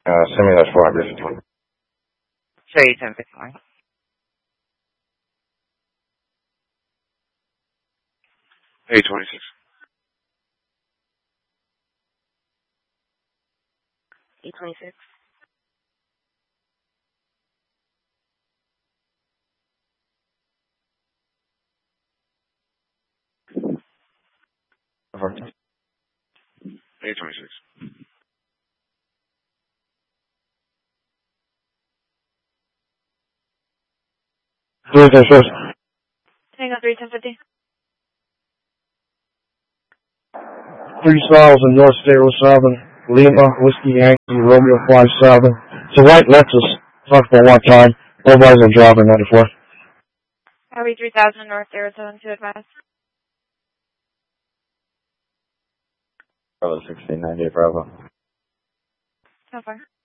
Send me that 451. Say 1051. 826. 826. Over. 826. Hang on, 31050. 3000 North 07, Lima, Whiskey Yankee, Romeo 57. It's a white Lexus. Talked for one time. Nobody's a driver, 94. Highway 3000 North Arizona to advise. Bravo 1698, Bravo. So far.